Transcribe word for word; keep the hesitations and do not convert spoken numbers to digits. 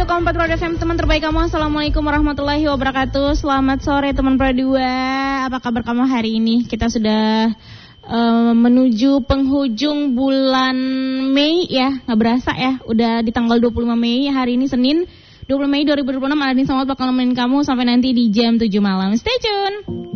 satu koma empat Pro F M, teman terbaik kamu. Assalamualaikum warahmatullahi wabarakatuh. Selamat sore teman Pro dua. Apa kabar kamu hari ini? Kita sudah uh, menuju penghujung bulan Mei ya. Gak berasa ya, udah di tanggal dua puluh lima Mei. Hari ini Senin dua puluh Mei dua ribu dua puluh enam. Aladin Samad bakal nemenin kamu sampai nanti di jam tujuh malam. Stay tune.